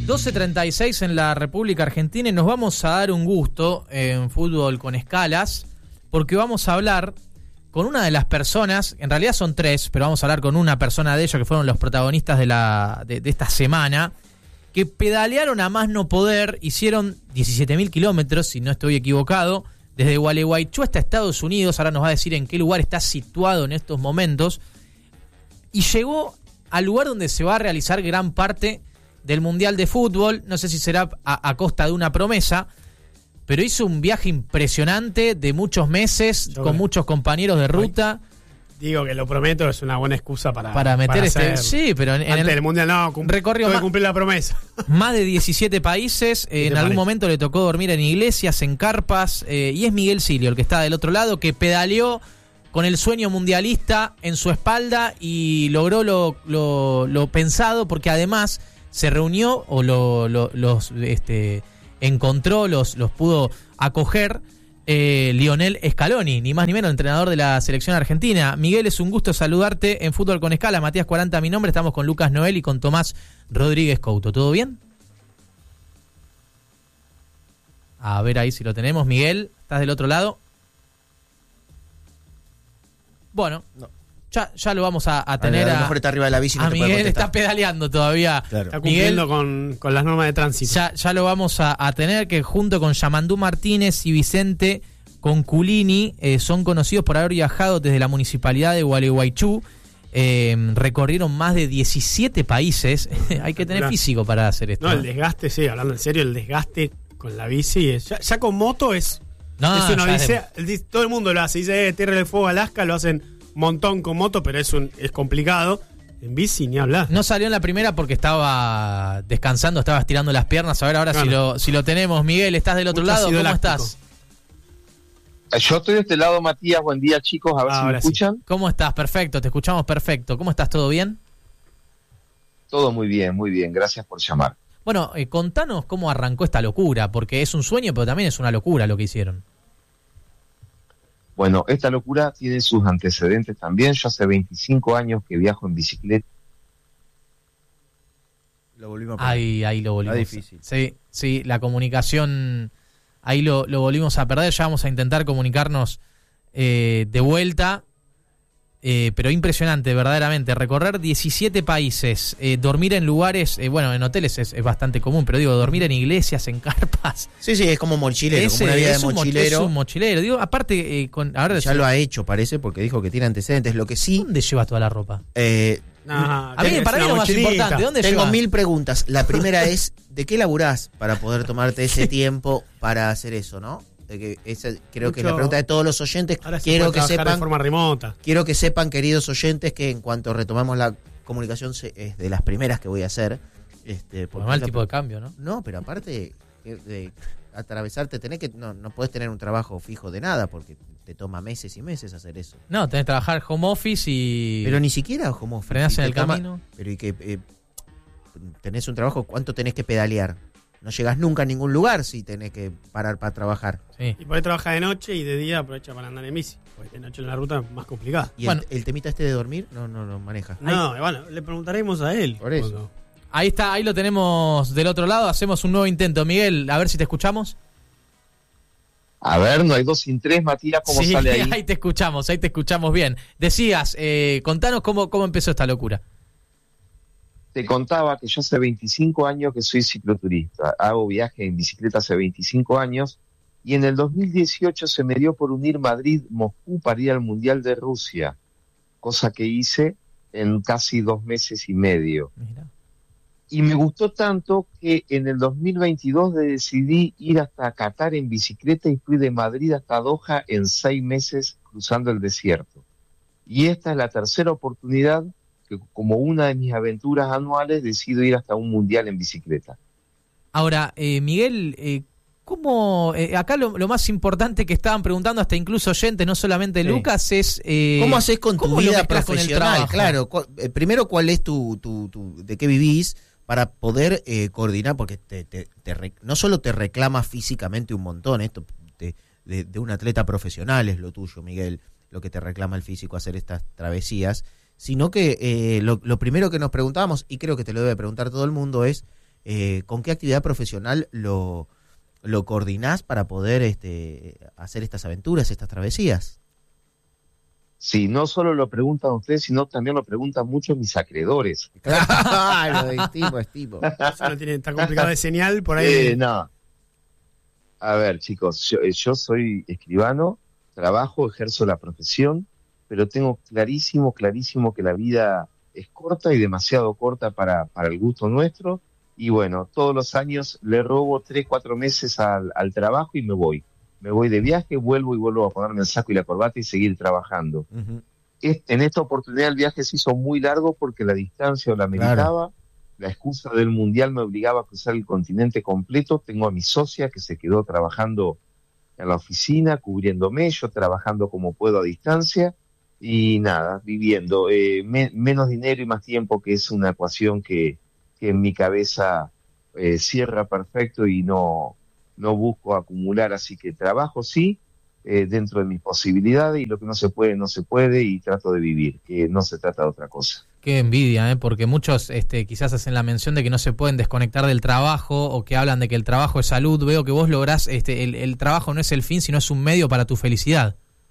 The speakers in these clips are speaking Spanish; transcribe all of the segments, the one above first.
12:36 en la República Argentina y nos vamos a dar un gusto en Fútbol con Escalas porque vamos a hablar con una de las personas, en realidad son tres, pero vamos a hablar con una persona de ellos que fueron los protagonistas de esta semana, que pedalearon a más no poder, hicieron 17.000 kilómetros, si no estoy equivocado, desde Gualeguaychú hasta Estados Unidos. Ahora nos va a decir en qué lugar está situado en estos momentos, y llegó al lugar donde se va a realizar gran parte del Mundial de Fútbol. No sé si será a costa de una promesa, pero hizo un viaje impresionante de muchos meses, con muchos compañeros de ruta. Digo que lo prometo, es una buena excusa para meter hacer, sí, pero en el Mundial no, recorrió de cumplir la promesa. Más de 17 países, en algún momento le tocó dormir en iglesias, en carpas, y es Miguel Silio, el que está del otro lado, que pedaleó con el sueño mundialista en su espalda y logró lo pensado, porque además se reunió o los encontró, los pudo acoger Lionel Scaloni, ni más ni menos, entrenador de la selección argentina. Miguel, es un gusto saludarte en Fútbol con Escala. Matías 40, mi nombre. Estamos con Lucas Noel y con Tomás Rodríguez Couto. ¿Todo bien? A ver ahí si lo tenemos. Miguel, ¿estás del otro lado? Bueno, no. Ya lo vamos a tener. A lo mejor está arriba de la bici. No, Miguel está pedaleando todavía. Claro. Está cumpliendo Miguel, con las normas de tránsito. Ya lo vamos a tener, que junto con Yamandú Martínez y Vicente Conculini son conocidos por haber viajado desde la municipalidad de Gualeguaychú. Recorrieron más de 17 países. Hay que tener físico para hacer esto. No, el desgaste, sí, hablando en serio, el desgaste con la bici es, ya con moto es una odisea. Todo el mundo lo hace. Dice Tierra del Fuego, Alaska, lo hacen montón con moto, pero es complicado. En bici ni hablar. No salió en la primera porque estaba descansando, estaba estirando las piernas. A ver ahora si lo tenemos. Miguel, ¿estás del otro lado? ¿Cómo estás? Yo estoy de este lado, Matías. Buen día, chicos. A ver si me escuchan. Sí. ¿Cómo estás? Perfecto, te escuchamos perfecto. ¿Cómo estás? ¿Todo bien? Todo muy bien, muy bien. Gracias por llamar. Bueno, contanos cómo arrancó esta locura, porque es un sueño, pero también es una locura lo que hicieron. Bueno, esta locura tiene sus antecedentes también. Yo hace 25 años que viajo en bicicleta. Lo volvimos a perder. Ahí lo volvimos. Está difícil. Sí, la comunicación, ahí lo volvimos a perder. Ya vamos a intentar comunicarnos de vuelta. Pero impresionante, verdaderamente. Recorrer 17 países, dormir en lugares, en hoteles es bastante común, pero digo, dormir en iglesias, en carpas. Sí, es como mochilero, como una vida de mochilero. Es un mochilero. Digo, aparte, ya lo ha hecho, parece, porque dijo que tiene antecedentes. Lo que sí. ¿Dónde llevas toda la ropa? Para mí lo más importante, ¿dónde Tengo llevas? 1000 preguntas. La primera es, ¿de qué laburás para poder tomarte ese tiempo para hacer eso, no? Creo que es la pregunta de todos los oyentes. Quiero que sepan de forma remota. Quiero que sepan, queridos oyentes, que en cuanto retomamos la comunicación es de las primeras que voy a hacer. Por mal tipo de cambio, ¿no? No, pero aparte de atravesarte, no podés tener un trabajo fijo de nada, porque te toma meses y meses hacer eso. No, tenés que trabajar home office y... Pero ni siquiera home office. Frenás en el camino. Pero y que tenés un trabajo, ¿cuánto tenés que pedalear? No llegás nunca a ningún lugar si tenés que parar para trabajar. Sí. Y podés trabajar de noche y de día aprovecha para andar en bici. Porque de noche en la ruta es más complicada. ¿Y el temita de dormir no lo maneja? No, le preguntaremos a él. Por eso. Ahí está, ahí lo tenemos del otro lado. Hacemos un nuevo intento. Miguel, a ver si te escuchamos. A ver, no hay 2 sin 3, Matías, ¿cómo sale ahí? Ahí te escuchamos bien. Decías, contanos cómo empezó esta locura. Te contaba que yo hace 25 años que soy cicloturista. Hago viaje en bicicleta hace 25 años y en el 2018 se me dio por unir Madrid-Moscú para ir al Mundial de Rusia, cosa que hice en casi 2 meses y medio. Mira. Y me gustó tanto que en el 2022 decidí ir hasta Qatar en bicicleta y fui de Madrid hasta Doha en 6 meses cruzando el desierto. Y esta es la tercera oportunidad que, como una de mis aventuras anuales, decido ir hasta un mundial en bicicleta. Ahora, Miguel, ¿cómo? Acá lo más importante que estaban preguntando hasta incluso oyentes, no solamente Lucas, es... ¿Cómo haces con tu vida profesional? Claro, primero, ¿cuál es de qué vivís para poder coordinar? Porque no solo te reclama físicamente un montón, esto de un atleta profesional es lo tuyo, Miguel, lo que te reclama el físico, hacer estas travesías, sino que lo primero que nos preguntábamos, y creo que te lo debe preguntar todo el mundo, es ¿con qué actividad profesional lo coordinás para poder hacer estas aventuras, estas travesías? Sí, no solo lo preguntan ustedes, sino también lo preguntan muchos mis acreedores. Claro, estimo. Eso no tiene tan complicado de señal por ahí. No. A ver, chicos, yo soy escribano, trabajo, ejerzo la profesión, pero tengo clarísimo que la vida es corta y demasiado corta para el gusto nuestro. Y bueno, todos los años le robo 3-4 meses al trabajo y me voy. Me voy de viaje, vuelvo a ponerme el saco y la corbata y seguir trabajando. Uh-huh. En esta oportunidad el viaje se hizo muy largo porque la distancia lo ameritaba. Claro. La excusa del mundial me obligaba a cruzar el continente completo. Tengo a mi socia que se quedó trabajando en la oficina, cubriéndome, yo trabajando como puedo a distancia y nada, viviendo. Menos dinero y más tiempo, que es una ecuación que en mi cabeza cierra perfecto y no busco acumular, así que trabajo sí, dentro de mis posibilidades, y lo que no se puede y trato de vivir, que no se trata de otra cosa. Qué envidia, porque muchos quizás hacen la mención de que no se pueden desconectar del trabajo o que hablan de que el trabajo es salud. Veo que vos lográs, el trabajo no es el fin, sino es un medio para tu felicidad.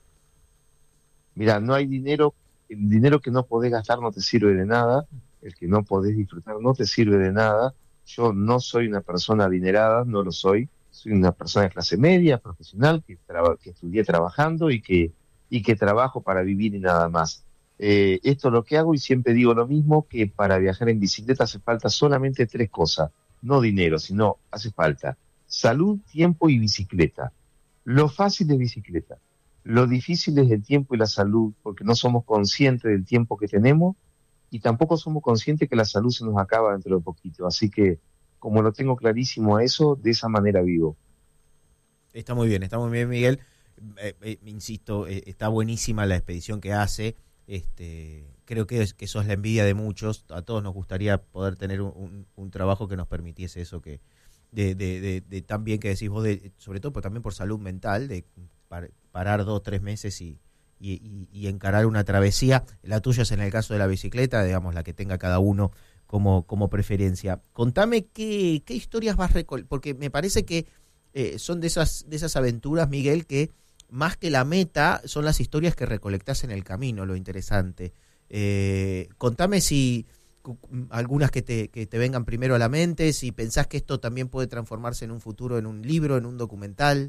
Mira, no hay dinero, el dinero que no podés gastar no te sirve de nada, el que no podés disfrutar no te sirve de nada. Yo no soy una persona adinerada, no lo soy. Soy una persona de clase media, profesional, que estudié trabajando y que trabajo para vivir y nada más. Esto es lo que hago y siempre digo lo mismo, que para viajar en bicicleta hace falta solamente 3 cosas. No dinero, sino hace falta salud, tiempo y bicicleta. Lo fácil es bicicleta. Lo difícil es el tiempo y la salud, porque no somos conscientes del tiempo que tenemos y tampoco somos conscientes que la salud se nos acaba dentro de poquito. Así que, como lo tengo clarísimo a eso, de esa manera vivo. Está muy bien, Miguel. Insisto, está buenísima la expedición que hace. Creo que eso es la envidia de muchos. A todos nos gustaría poder tener un trabajo que nos permitiese eso, que de tan bien que decís vos, sobre todo también por salud mental, de parar 2-3 meses y encarar una travesía. La tuya es en el caso de la bicicleta, digamos, la que tenga cada uno como preferencia. Contame qué historias vas porque me parece que son de esas aventuras, Miguel, que más que la meta son las historias que recolectás en el camino, lo interesante. Contame si algunas que te vengan primero a la mente, si pensás que esto también puede transformarse en un futuro, en un libro, en un documental.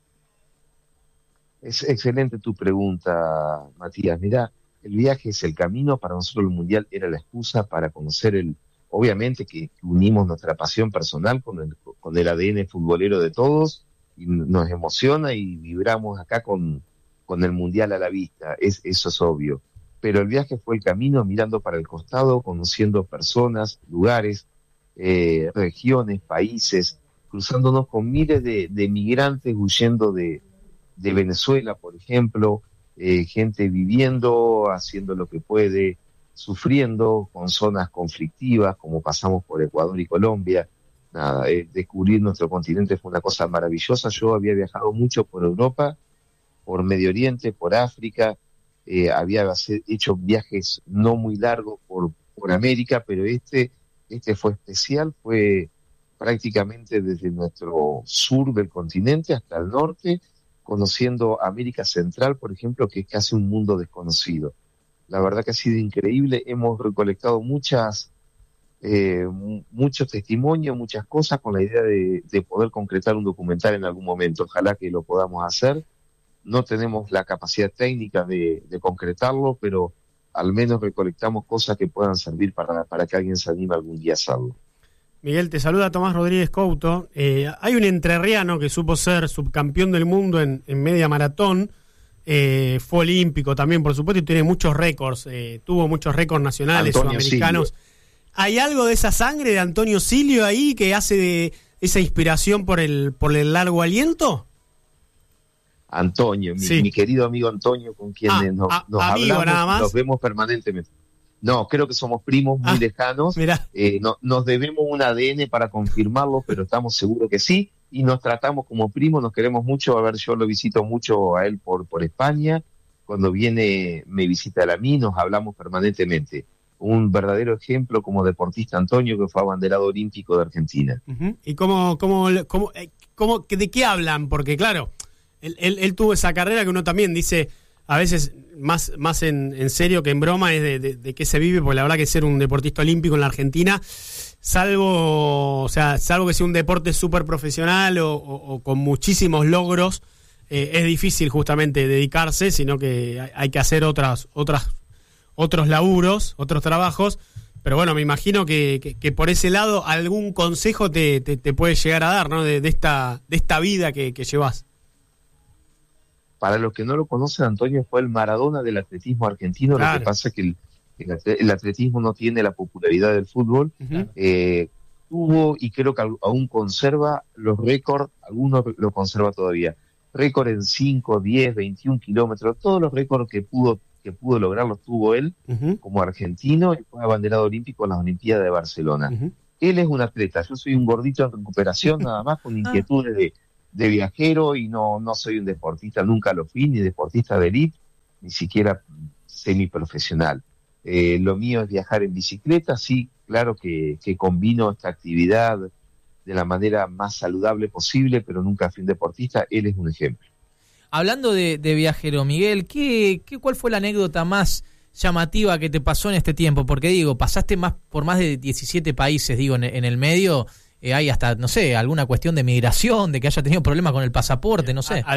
Es excelente tu pregunta, Matías. Mirá, el viaje es el camino. Para nosotros el mundial era la excusa para conocer obviamente que unimos nuestra pasión personal con el ADN futbolero de todos, y nos emociona y vibramos acá con el mundial a la vista. Eso es obvio. Pero el viaje fue el camino, mirando para el costado, conociendo personas, lugares, regiones, países, cruzándonos con miles de migrantes huyendo de Venezuela, por ejemplo, gente viviendo, haciendo lo que puede, sufriendo con zonas conflictivas, como pasamos por Ecuador y Colombia. Nada, descubrir nuestro continente fue una cosa maravillosa. Yo había viajado mucho por Europa, por Medio Oriente, por África, había hecho viajes no muy largos por América, pero este fue especial, fue prácticamente desde nuestro sur del continente hasta el norte, conociendo América Central, por ejemplo, que es casi un mundo desconocido. La verdad que ha sido increíble. Hemos recolectado muchos testimonios, muchas cosas, con la idea de poder concretar un documental en algún momento. Ojalá que lo podamos hacer. No tenemos la capacidad técnica de concretarlo, pero al menos recolectamos cosas que puedan servir para que alguien se anime algún día a hacerlo. Miguel, te saluda Tomás Rodríguez Couto. Hay un entrerriano que supo ser subcampeón del mundo en media maratón. Fue olímpico también, por supuesto, y tiene muchos récords. Tuvo muchos récords nacionales, Antonio sudamericanos. Silio. ¿Hay algo de esa sangre de Antonio Silio ahí que hace de esa inspiración por el largo aliento? Antonio, Sí. mi querido amigo Antonio, con quien nos amigo, hablamos, nada más. nos vemos permanentemente. No, creo que somos primos muy lejanos. Mirá. Nos debemos un ADN para confirmarlo, pero estamos seguros que sí, y nos tratamos como primos, nos queremos mucho. A ver, yo lo visito mucho a él por España. Cuando viene, me visita él a mí, nos hablamos permanentemente. un verdadero ejemplo como deportista Antonio, que fue abanderado olímpico de Argentina. Uh-huh. ¿Y de qué hablan? Porque claro, él tuvo esa carrera que uno también dice, a veces más en serio que en broma, es de qué se vive, porque la verdad que ser un deportista olímpico en la Argentina, salvo que sea un deporte súper profesional o con muchísimos logros, es difícil justamente dedicarse, sino que hay que hacer otros laburos, otros trabajos. Pero bueno, me imagino que por ese lado algún consejo te puede llegar a dar, ¿no? De esta vida que llevas. Para los que no lo conocen, Antonio fue el Maradona del atletismo argentino. Claro. Lo que pasa es que el atletismo no tiene la popularidad del fútbol. Uh-huh. Tuvo, y creo que aún conserva los récords, algunos lo conserva todavía, récord en 5, 10, 21 kilómetros, todos los récords que pudo lograr los tuvo él, uh-huh, como argentino, y fue abanderado olímpico en las Olimpiadas de Barcelona. Uh-huh. Él es un atleta, yo soy un gordito en recuperación nada más, con inquietudes de viajero, y no soy un deportista, nunca lo fui, ni deportista de élite, ni siquiera semiprofesional. Lo mío es viajar en bicicleta, sí, claro que combino esta actividad de la manera más saludable posible, pero nunca fui un deportista. Él es un ejemplo. Hablando de viajero, Miguel, ¿cuál fue la anécdota más llamativa que te pasó en este tiempo? Porque digo, pasaste por más de 17 países, digo, en el medio, hay hasta, no sé, alguna cuestión de migración, de que haya tenido problemas con el pasaporte, no sé.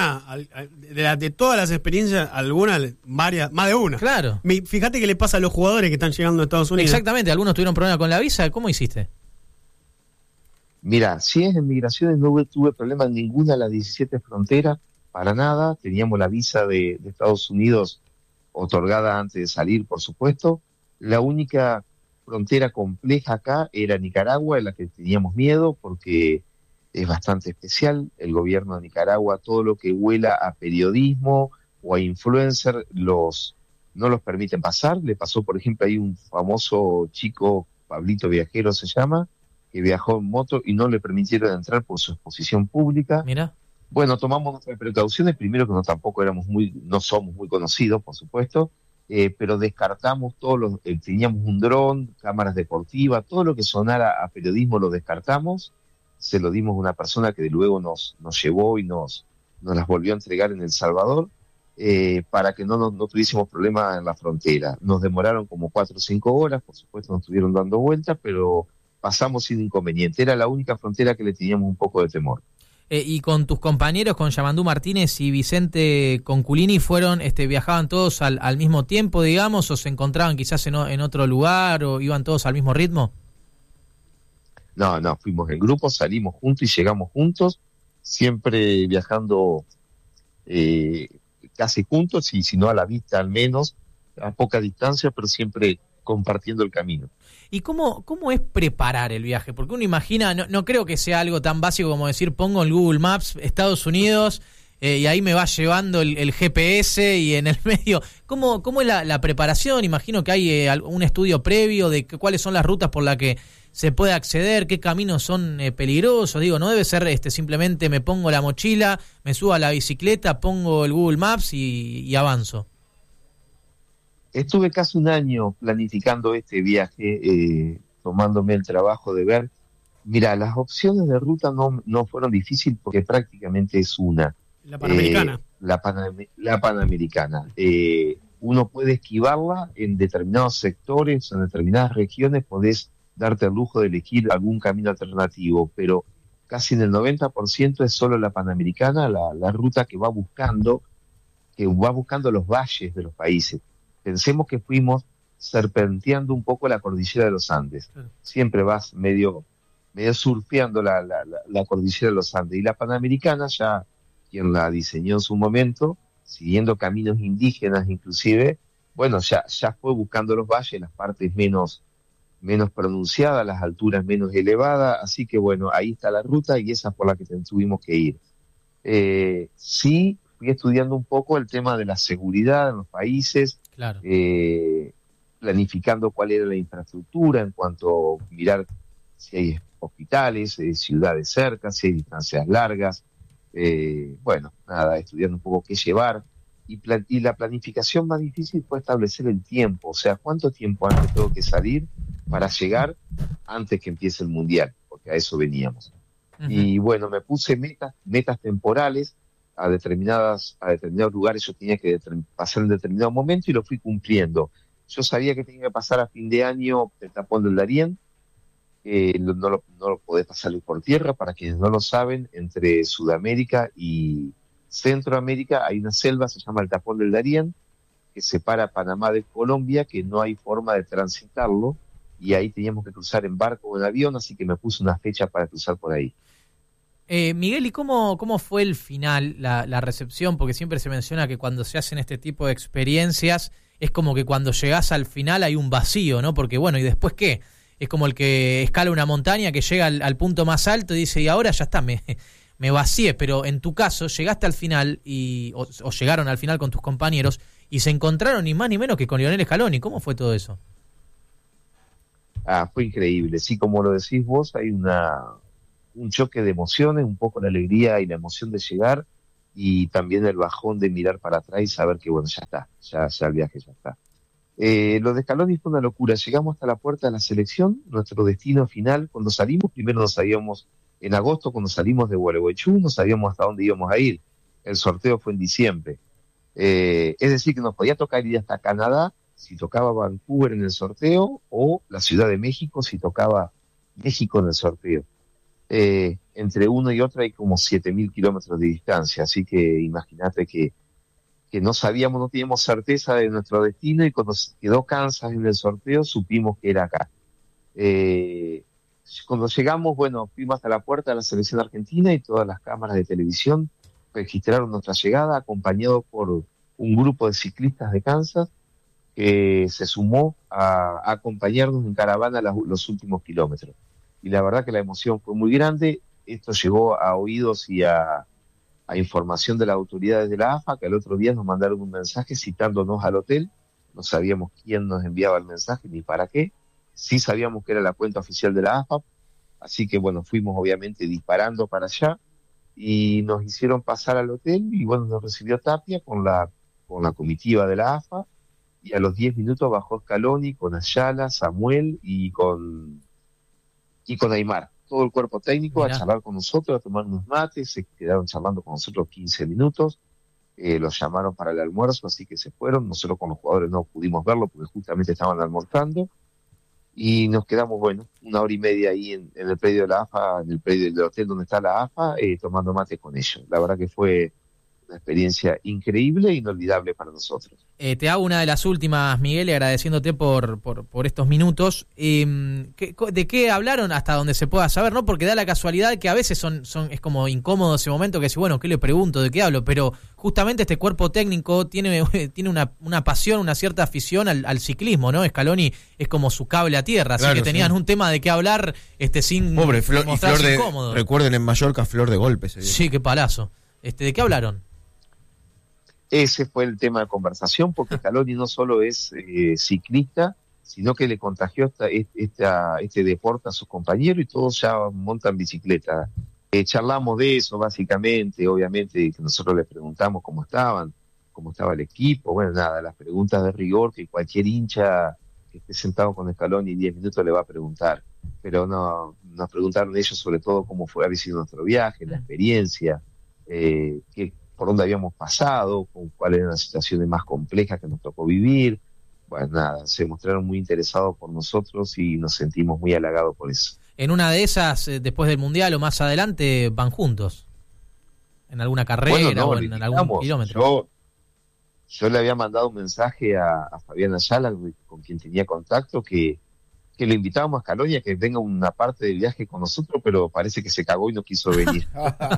De todas las experiencias, varias, más de una. Claro. Fíjate qué le pasa a los jugadores que están llegando a Estados Unidos. Exactamente, algunos tuvieron problemas con la visa. ¿Cómo hiciste? Mira, si es en migraciones, no tuve problema en ninguna de las 17 fronteras, para nada. Teníamos la visa de Estados Unidos otorgada antes de salir, por supuesto. La única frontera compleja acá era Nicaragua, en la que teníamos miedo porque es bastante especial. El gobierno de Nicaragua, todo lo que huela a periodismo o a influencer, no los permiten pasar. Le pasó, por ejemplo, hay un famoso chico, Pablito Viajero se llama, que viajó en moto y no le permitieron entrar por su exposición pública. Mira. Bueno, tomamos nuestras precauciones, primero que no somos muy conocidos, por supuesto, pero descartamos teníamos un dron, cámaras deportivas, todo lo que sonara a periodismo lo descartamos, se lo dimos a una persona que de luego nos llevó y nos las volvió a entregar en El Salvador, para que no tuviésemos problemas en la frontera. Nos demoraron como 4 o 5 horas, por supuesto nos estuvieron dando vueltas, pero pasamos sin inconveniente. Era la única frontera que le teníamos un poco de temor. Y con tus compañeros, con Yamandú Martínez y Vicente Conculini, viajaban todos al mismo tiempo, digamos, o se encontraban quizás en otro lugar, o iban todos al mismo ritmo? No, fuimos en grupo, salimos juntos y llegamos juntos, siempre viajando casi juntos, y si no a la vista al menos, a poca distancia, pero siempre compartiendo el camino. ¿Y cómo es preparar el viaje? Porque uno imagina, no creo que sea algo tan básico como decir, pongo en Google Maps Estados Unidos y ahí me va llevando el GPS y en el medio. ¿Cómo es la preparación? Imagino que hay un estudio previo de cuáles son las rutas por las que se puede acceder, qué caminos son peligrosos. Digo, no debe ser simplemente me pongo la mochila, me subo a la bicicleta, pongo el Google Maps y avanzo. Estuve casi un año planificando este viaje, tomándome el trabajo de ver. Mira, las opciones de ruta no fueron difíciles porque prácticamente es una. La Panamericana. La Panamericana. Uno puede esquivarla en determinados sectores, en determinadas regiones, podés darte el lujo de elegir algún camino alternativo, pero casi en el 90% es solo la Panamericana, la ruta que va buscando los valles de los países. Pensemos que fuimos serpenteando un poco la cordillera de los Andes. Siempre vas medio surfeando la cordillera de los Andes. Y la Panamericana, ya quien la diseñó en su momento, siguiendo caminos indígenas inclusive, bueno, ya fue buscando los valles, las partes menos pronunciadas, las alturas menos elevadas. Así que bueno, ahí está la ruta y esa es por la que tuvimos que ir. Sí, fui estudiando un poco el tema de la seguridad en los países, claro. Planificando cuál era la infraestructura en cuanto a mirar si hay hospitales, ciudades cerca, si hay distancias largas, estudiando un poco qué llevar. y la planificación más difícil fue establecer el tiempo, o sea, cuánto tiempo antes tengo que salir para llegar antes que empiece el Mundial, porque a eso veníamos. Uh-huh. Y bueno, me puse metas temporales a determinados lugares. Yo tenía que pasar en determinado momento y lo fui cumpliendo. Yo sabía que tenía que pasar a fin de año el tapón del Darién. No lo podés pasar por tierra. Para quienes no lo saben, entre Sudamérica y Centroamérica hay una selva, se llama el tapón del Darién, que separa Panamá de Colombia, que no hay forma de transitarlo, y ahí teníamos que cruzar en barco o en avión, así que me puse una fecha para cruzar por ahí. Miguel, ¿y cómo fue el final, la recepción? Porque siempre se menciona que cuando se hacen este tipo de experiencias es como que cuando llegás al final hay un vacío, ¿no? Porque bueno, ¿y después qué? Es como el que escala una montaña, que llega al punto más alto y dice, y ahora ya está, me vacié. Pero en tu caso, llegaste al final o llegaron al final con tus compañeros y se encontraron ni más ni menos que con Lionel Scaloni. ¿Cómo fue todo eso? Fue increíble. Sí, como lo decís vos, hay un choque de emociones, un poco la alegría y la emoción de llegar, y también el bajón de mirar para atrás y saber que bueno, ya está, ya el viaje ya está. Lo de Scaloni fue una locura. Llegamos hasta la puerta de la selección, nuestro destino final. Cuando salimos, primero no sabíamos, en agosto cuando salimos de Gualeguaychú, no sabíamos hasta dónde íbamos a ir. El sorteo fue en diciembre. Es decir, que nos podía tocar ir hasta Canadá si tocaba Vancouver en el sorteo, o la Ciudad de México si tocaba México en el sorteo. Entre uno y otro hay como 7.000 kilómetros de distancia, así que imagínate que no sabíamos, no teníamos certeza de nuestro destino, y cuando quedó Kansas en el sorteo supimos que era acá. Cuando llegamos, bueno, fuimos hasta la puerta de la selección argentina y todas las cámaras de televisión registraron nuestra llegada, acompañado por un grupo de ciclistas de Kansas que se sumó a acompañarnos en caravana los últimos kilómetros. Y la verdad que la emoción fue muy grande. Esto llegó a oídos y a información de las autoridades de la AFA, que al otro día nos mandaron un mensaje citándonos al hotel. No sabíamos quién nos enviaba el mensaje ni para qué. Sí sabíamos que era la cuenta oficial de la AFA, así que bueno, fuimos obviamente disparando para allá y nos hicieron pasar al hotel, y bueno, nos recibió Tapia con la comitiva de la AFA, y a los 10 minutos bajó Scaloni con Ayala, Samuel y con Aymar, todo el cuerpo técnico. Mirá. A charlar con nosotros, a tomar unos mates. Se quedaron charlando con nosotros 15 minutos, los llamaron para el almuerzo, así que se fueron. Nosotros con los jugadores no pudimos verlo porque justamente estaban almorzando, y nos quedamos, bueno, 1 hora y media ahí en el predio de la AFA, en el predio del hotel donde está la AFA, tomando mate con ellos. La verdad que fue una experiencia increíble e inolvidable para nosotros. Te hago una de las últimas, Miguel, agradeciéndote por estos minutos. ¿De qué hablaron hasta donde se pueda saber? ¿No? Porque da la casualidad que a veces es como incómodo ese momento que dice, bueno, ¿qué le pregunto? ¿De qué hablo? Pero justamente este cuerpo técnico tiene una pasión, una cierta afición al ciclismo, ¿no? Scaloni es como su cable a tierra, claro, así que tenían un tema de qué hablar sin mostrarse incómodo. Recuerden, en Mallorca, flor de golpes. Sí, qué palazo. ¿De qué hablaron? Ese fue el tema de conversación, porque Scaloni no solo es ciclista, sino que le contagió este deporte a sus compañeros, y todos ya montan bicicleta. Charlamos de eso básicamente, obviamente que nosotros les preguntamos cómo estaba el equipo. Bueno, nada, las preguntas de rigor que cualquier hincha que esté sentado con Scaloni 10 minutos le va a preguntar, pero no, nos preguntaron ellos sobre todo cómo había sido nuestro viaje, la experiencia, por dónde habíamos pasado, cuáles eran las situaciones más complejas que nos tocó vivir. Bueno, nada, se mostraron muy interesados por nosotros y nos sentimos muy halagados por eso. En una de esas, después del Mundial o más adelante, van juntos, en alguna carrera o en algún kilómetro. Yo le había mandado un mensaje a Fabián Ayala, con quien tenía contacto, que le invitábamos a Scaloni a que venga una parte del viaje con nosotros, pero parece que se cagó y no quiso venir.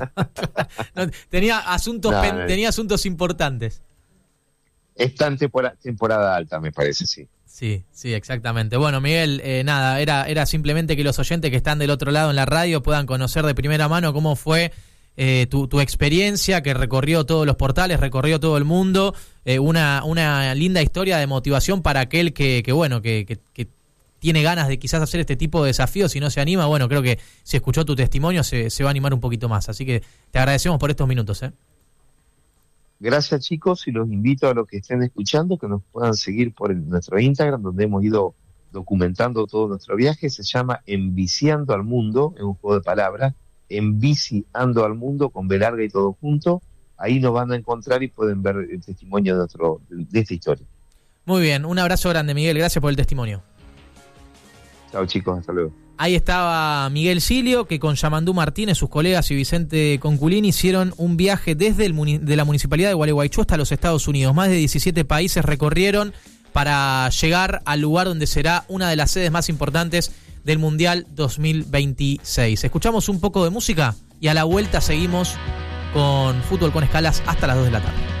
Tenía asuntos importantes. Está en temporada alta, me parece, sí. Sí, exactamente. Bueno, Miguel, nada, era simplemente que los oyentes que están del otro lado en la radio puedan conocer de primera mano cómo fue tu experiencia, que recorrió todos los portales, recorrió todo el mundo, una linda historia de motivación para aquel que tiene ganas de quizás hacer este tipo de desafíos y no se anima. Bueno, creo que si escuchó tu testimonio se va a animar un poquito más. Así que te agradecemos por estos minutos. Gracias, chicos, y los invito a los que estén escuchando que nos puedan seguir por nuestro Instagram, donde hemos ido documentando todo nuestro viaje. Se llama Enviciando al Mundo, es un juego de palabras, Enviciando al Mundo, con B larga y todo junto. Ahí nos van a encontrar y pueden ver el testimonio de esta historia. Muy bien, un abrazo grande, Miguel, gracias por el testimonio. Chao, chicos, hasta luego. Ahí estaba Miguel Silio, que con Yamandú Martínez, sus colegas y Vicente Conculín hicieron un viaje desde de la Municipalidad de Gualeguaychú hasta los Estados Unidos. Más de 17 países recorrieron para llegar al lugar donde será una de las sedes más importantes del Mundial 2026. Escuchamos un poco de música y a la vuelta seguimos con Fútbol con Escalas hasta las 2 de la tarde.